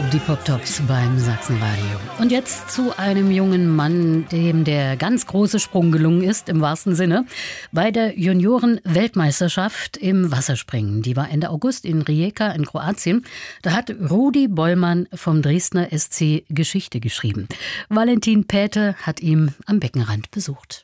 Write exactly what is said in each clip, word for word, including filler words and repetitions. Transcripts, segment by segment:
Die Pop-Tops beim Sachsenradio. Und jetzt zu einem jungen Mann, dem der ganz große Sprung gelungen ist, im wahrsten Sinne, bei der Junioren-Weltmeisterschaft im Wasserspringen. Die war Ende August in Rijeka in Kroatien. Da hat Rudi Bollmann vom Dresdner S C Geschichte geschrieben. Valentin Päte hat ihn am Beckenrand besucht.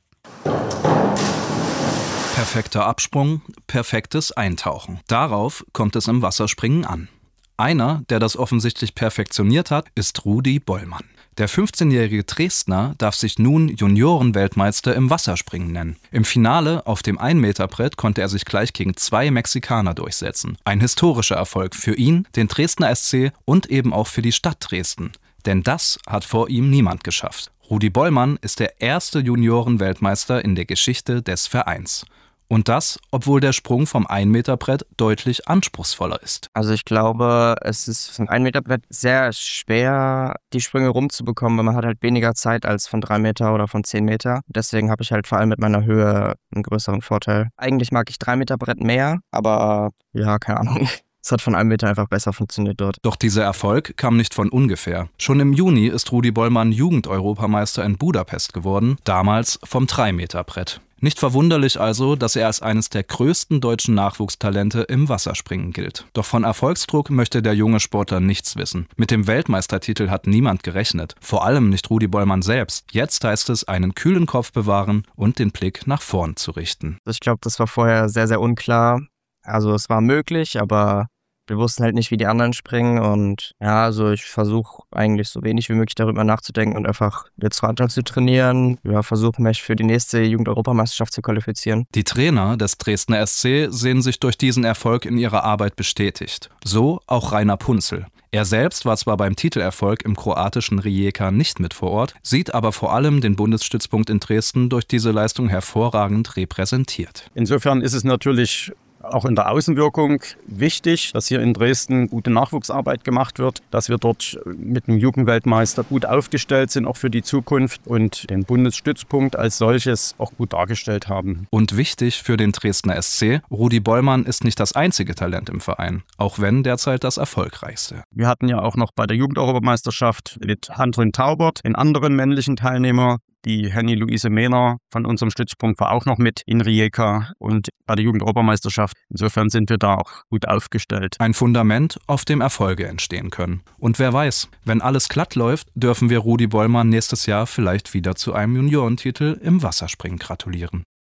Perfekter Absprung, perfektes Eintauchen. Darauf kommt es im Wasserspringen an. Einer, der das offensichtlich perfektioniert hat, ist Rudi Bollmann. Der fünfzehnjährige Dresdner darf sich nun Juniorenweltmeister im Wasserspringen nennen. Im Finale auf dem ein-Meter-Brett konnte er sich gleich gegen zwei Mexikaner durchsetzen. Ein historischer Erfolg für ihn, den Dresdner S C und eben auch für die Stadt Dresden. Denn das hat vor ihm niemand geschafft. Rudi Bollmann ist der erste Juniorenweltmeister in der Geschichte des Vereins. Und das, obwohl der Sprung vom ein-Meter-Brett deutlich anspruchsvoller ist. Also ich glaube, es ist von ein Meter-Brett sehr schwer, die Sprünge rumzubekommen, weil man hat halt weniger Zeit als von drei Meter oder von zehn Meter. Deswegen habe ich halt vor allem mit meiner Höhe einen größeren Vorteil. Eigentlich mag ich drei Meter-Brett mehr, aber ja, keine Ahnung. Es hat von einem Meter einfach besser funktioniert dort. Doch dieser Erfolg kam nicht von ungefähr. Schon im Juni ist Rudi Bollmann Jugend-Europameister in Budapest geworden, damals vom drei Meter Brett. Nicht verwunderlich also, dass er als eines der größten deutschen Nachwuchstalente im Wasserspringen gilt. Doch von Erfolgsdruck möchte der junge Sportler nichts wissen. Mit dem Weltmeistertitel hat niemand gerechnet. Vor allem nicht Rudi Bollmann selbst. Jetzt heißt es, einen kühlen Kopf bewahren und den Blick nach vorn zu richten. Ich glaube, das war vorher sehr, sehr unklar. Also es war möglich, aber wir wussten halt nicht, wie die anderen springen und ja, also ich versuche eigentlich so wenig wie möglich darüber nachzudenken und einfach jetzt weiter zu trainieren. Ja, versuche mich für die nächste Jugend-Europameisterschaft zu qualifizieren. Die Trainer des Dresdner S C sehen sich durch diesen Erfolg in ihrer Arbeit bestätigt. So auch Rainer Punzel. Er selbst war zwar beim Titelerfolg im kroatischen Rijeka nicht mit vor Ort, sieht aber vor allem den Bundesstützpunkt in Dresden durch diese Leistung hervorragend repräsentiert. Insofern ist es natürlich auch in der Außenwirkung wichtig, dass hier in Dresden gute Nachwuchsarbeit gemacht wird, dass wir dort mit dem Jugendweltmeister gut aufgestellt sind, auch für die Zukunft und den Bundesstützpunkt als solches auch gut dargestellt haben. Und wichtig für den Dresdner S C, Rudi Bollmann ist nicht das einzige Talent im Verein, auch wenn derzeit das erfolgreichste. Wir hatten ja auch noch bei der Jugend-Europameisterschaft mit Handrin Taubert den anderen männlichen Teilnehmer. Die Henny-Luise Mehner von unserem Stützpunkt war auch noch mit in Rijeka und bei der Jugend-Europameisterschaft. Insofern sind wir da auch gut aufgestellt. Ein Fundament, auf dem Erfolge entstehen können. Und wer weiß, wenn alles glatt läuft, dürfen wir Rudi Bollmann nächstes Jahr vielleicht wieder zu einem Juniorentitel im Wasserspringen gratulieren.